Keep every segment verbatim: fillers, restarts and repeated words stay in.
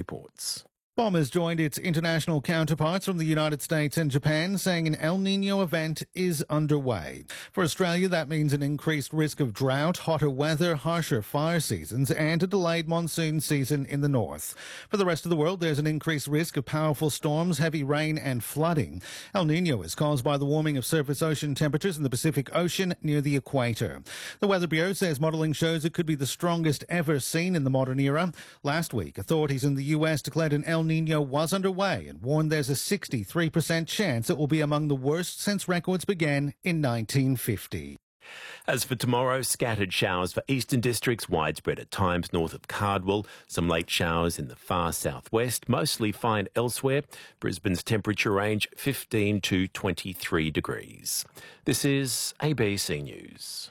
reports. BOM has joined its international counterparts from the United States and Japan, saying an El Niño event is underway. For Australia, that means an increased risk of drought, hotter weather, harsher fire seasons, and a delayed monsoon season in the north. For the rest of the world, there's an increased risk of powerful storms, heavy rain, and flooding. El Niño is caused by the warming of surface ocean temperatures in the Pacific Ocean near the equator. The Weather Bureau says modelling shows it could be the strongest ever seen in the modern era. Last week, authorities in the U S declared an El Niño was underway and warned there's a sixty-three percent chance it will be among the worst since records began in nineteen fifty. As for tomorrow, scattered showers for eastern districts, widespread at times north of Cardwell. Some late showers in the far southwest, mostly fine elsewhere. Brisbane's temperature range fifteen to twenty-three degrees. This is A B C News.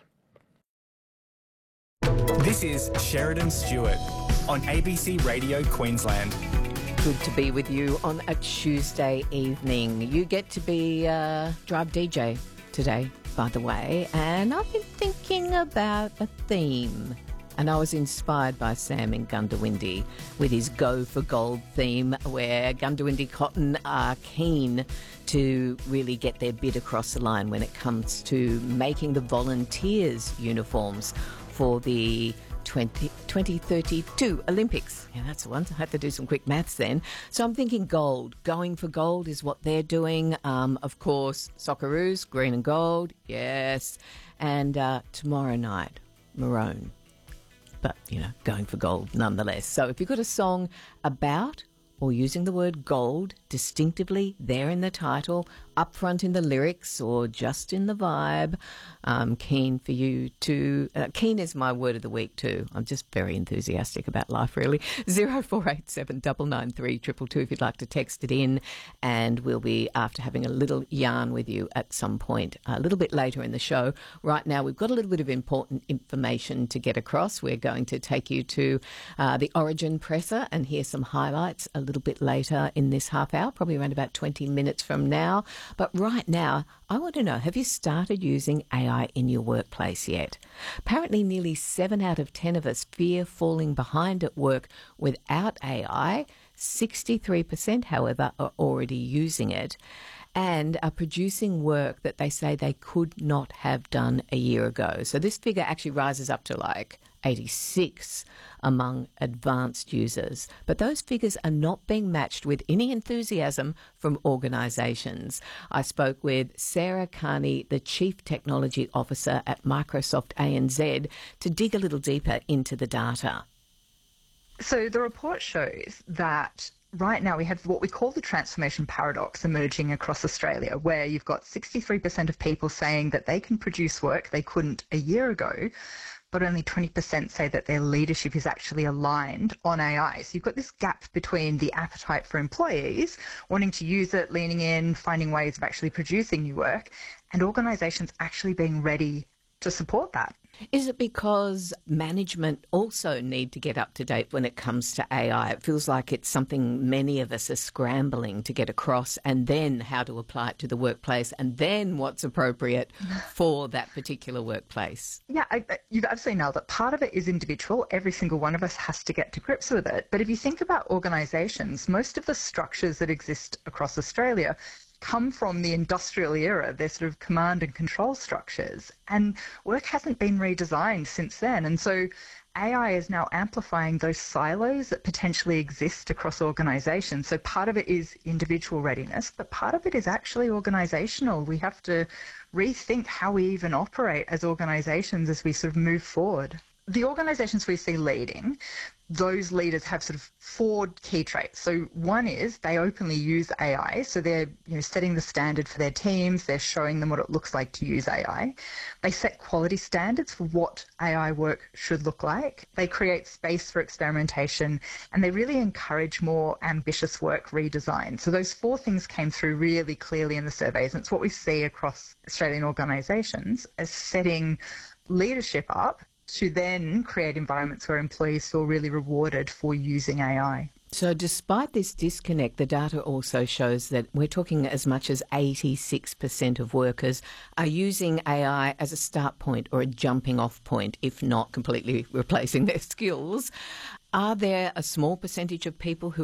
This is Sheridan Stewart on A B C Radio Queensland. Good to be with you on a Tuesday evening. You get to be uh, Drive D J today, by the way, and I've been thinking about a theme. And I was inspired by Sam in Gundawindi with his Go for Gold theme, where Gundawindi Cotton are keen to really get their bid across the line when it comes to making the volunteers' uniforms for the twenty, twenty thirty-two Olympics. Yeah, that's the one. I had to do some quick maths then. So I'm thinking gold. Going for gold is what they're doing. Um, of course, Socceroos, green and gold, yes. And uh, tomorrow night, maroon. But, you know, going for gold nonetheless. So if you've got a song about or using the word gold distinctively there in the title, up front in the lyrics or just in the vibe, I'm keen for you to... Uh, keen is my word of the week too. I'm just very enthusiastic about life, really. zero four eight seven nine nine three two two two if you'd like to text it in, and we'll be after having a little yarn with you at some point a little bit later in the show. Right now, we've got a little bit of important information to get across. We're going to take you to uh, the Origin presser and hear some highlights a little bit later in this half hour, probably around about twenty minutes from now. But right now, I want to know, have you started using A I in your workplace yet? Apparently, nearly seven out of ten of us fear falling behind at work without A I. sixty-three percent, however, are already using it and are producing work that they say they could not have done a year ago. So this figure actually rises up to like eighty-six among advanced users. But those figures are not being matched with any enthusiasm from organisations. I spoke with Sarah Carney, the Chief Technology Officer at Microsoft A N Z, to dig a little deeper into the data. So the report shows that right now we have what we call the transformation paradox emerging across Australia, where you've got sixty-three percent of people saying that they can produce work they couldn't a year ago, but only twenty percent say that their leadership is actually aligned on A I. So you've got this gap between the appetite for employees wanting to use it, leaning in, finding ways of actually producing new work, and organisations actually being ready to support that. Is it because management also need to get up to date when it comes to A I? It feels like it's something many of us are scrambling to get across, and then how to apply it to the workplace, and then what's appropriate for that particular workplace. Yeah, I, you've absolutely nailed it. Part of it is individual. Every single one of us has to get to grips with it. But if you think about organisations, most of the structures that exist across Australia come from the industrial era. They're sort of command and control structures, and work hasn't been redesigned since then. And so A I is now amplifying those silos that potentially exist across organisations. So part of it is individual readiness, but part of it is actually organisational. We have to rethink how we even operate as organisations as we sort of move forward. The organisations we see leading, those leaders have sort of four key traits. So one is they openly use A I. So they're you know, setting the standard for their teams. They're showing them what it looks like to use A I. They set quality standards for what A I work should look like. They create space for experimentation, and they really encourage more ambitious work redesign. So those four things came through really clearly in the surveys, and it's what we see across Australian organisations as setting leadership up to then create environments where employees feel really rewarded for using A I. So despite this disconnect, the data also shows that we're talking as much as eighty-six percent of workers are using A I as a start point or a jumping off point, if not completely replacing their skills. Are there a small percentage of people who